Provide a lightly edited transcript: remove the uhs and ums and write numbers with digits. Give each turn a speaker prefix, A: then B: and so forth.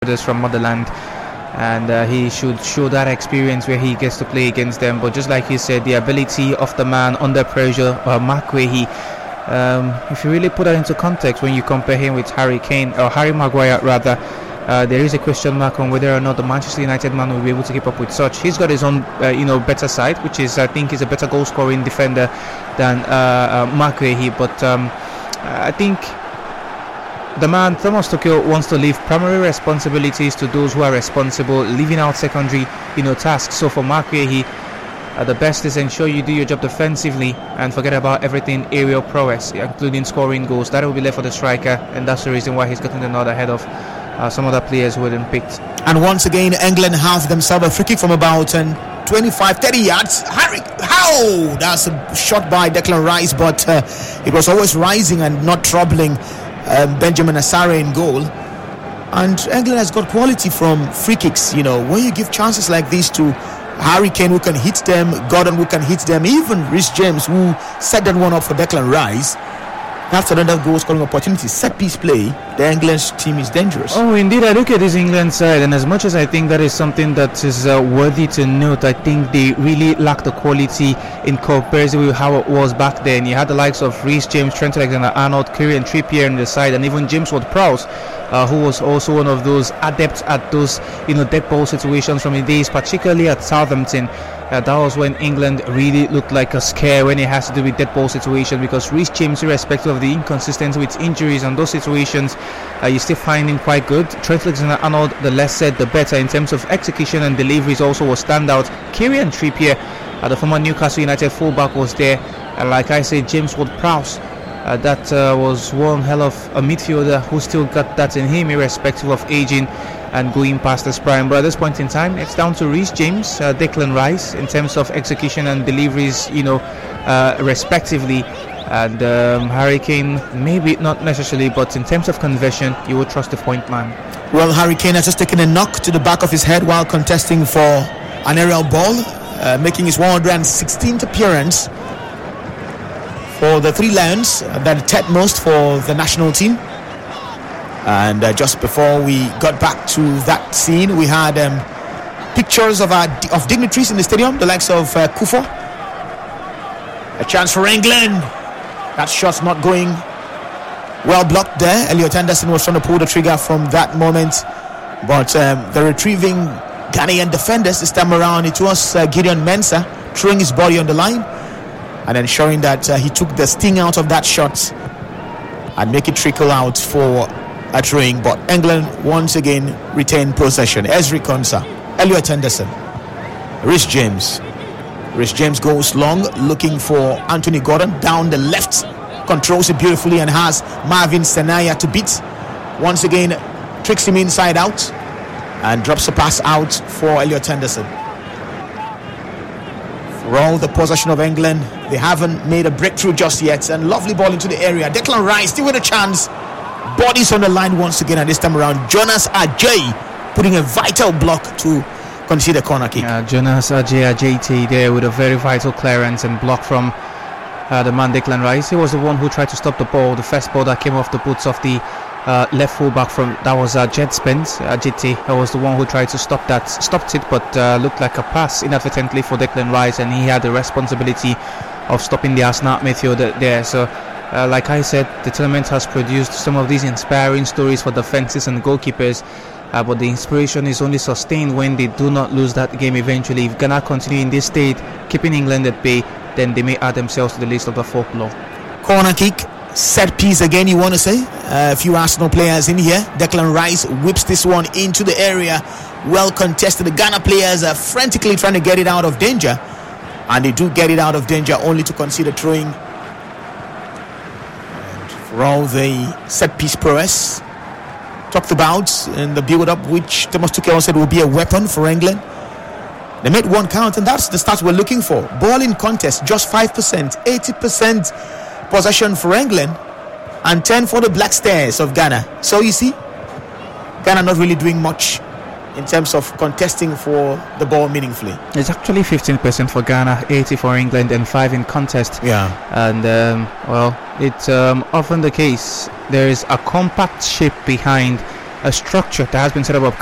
A: brothers from motherland, and he should show that experience where he gets to play against them. But just like you said, the ability of the man under pressure, Mark Guehi, if you really put that into context, when you compare him with Harry Kane, or Harry Maguire rather, there is a question mark on whether or not the Manchester United man will be able to keep up with such. He's got his own better side, which is, I think, is a better goal scoring defender than Mark Guehi. But I think the man Thomas Tuchel wants to leave primary responsibilities to those who are responsible, leaving out secondary tasks. So for Mark Guehi, the best is ensure you do your job defensively and forget about everything aerial prowess, including scoring goals. That will be left for the striker, and that's the reason why he's gotten the nod ahead of some other players who hadn't picked.
B: And once again, England have themselves a free kick from about 25-30 yards. That's a shot by Declan Rice, but it was always rising and not troubling Benjamin Asare in goal. And England has got quality from free kicks. When you give chances like this to Harry Kane, who can hit them, Gordon, who can hit them, even Reece James, who set that one up for Declan Rice. After another goal scoring opportunity, set piece play, the England's team is dangerous.
A: Oh, indeed. I look at this England side, and as much as I think that is something that is worthy to note, I think they really lack the quality in comparison with how it was back then. You had the likes of Reece James, Trent Alexander-Arnold, Kieran Trippier on the side, and even James Ward-Prowse, who was also one of those adepts at those dead ball situations from the days, particularly at Southampton. That was when England really looked like a scare when it has to do with dead ball situations, because Reece James, irrespective of the inconsistency with injuries and those situations, you still find him quite good. Trent Alexander-Arnold, the less said the better in terms of execution and deliveries, also was standout. Kieran Trippier, the former Newcastle United fullback, was there, and like I said, James Ward-Prowse, that was one hell of a midfielder who still got that in him, irrespective of aging and going past his prime. But at this point in time, it's down to Reece James, Declan Rice in terms of execution and deliveries, respectively. And Harry Kane, maybe not necessarily, but in terms of conversion, you would trust the point man.
B: Well, Harry Kane has just taken a knock to the back of his head while contesting for an aerial ball, making his 116th appearance for the Three Lions, that third most for the national team. And just before we got back to that scene, we had pictures of dignitaries in the stadium, the likes of Kufo. A chance for England. That shot's not going well blocked there. Elliot Anderson was trying to pull the trigger from that moment, but the retrieving Ghanaian defenders this time around, it was Gideon Mensah throwing his body on the line and ensuring that he took the sting out of that shot and make it trickle out for a throwing. But England once again retain possession. Ezri Konsa, Elliot Henderson, Reece James goes long, looking for Anthony Gordon down the left, controls it beautifully and has Marvin Senaya to beat. Once again tricks him inside out and drops the pass out for Elliot Henderson. For all the possession of England, they haven't made a breakthrough just yet, and lovely ball into the area. Declan Rice still with a chance. Bodies on the line once again, and this time around Jonas Ajay putting a vital block to concede a corner kick.
A: Jonas Ajay there with a very vital clearance and block from the man Declan Rice. He was the one who tried to stop the ball, the first ball that came off the boots of the left fullback that was Jet Spence. JT was the one who tried to stopped it, but looked like a pass inadvertently for Declan Rice, and he had the responsibility of stopping the Arsenal midfielder there. So like I said, the tournament has produced some of these inspiring stories for defenses and goalkeepers, but the inspiration is only sustained when they do not lose that game eventually. If Ghana continue in this state, keeping England at bay, then they may add themselves to the list of the folklore.
B: Corner kick, set piece again, you want to say? A few Arsenal players in here. Declan Rice whips this one into the area. Well contested. The Ghana players are frantically trying to get it out of danger, and they do get it out of danger, only to concede a throwing. And for all the set piece prowess talked about in the build up, which Thomas Tuchel said will be a weapon for England, they made one count, and that's the stats we're looking for. Ball in contest, just 5%, 80% possession for England, and 10 for the Black Stars of Ghana. So you see, Ghana not really doing much in terms of contesting for the ball meaningfully.
A: It's actually 15% for Ghana, 80 for England, and 5 in contest.
B: Yeah.
A: And it's often the case. There is a compact shape behind a structure that has been set up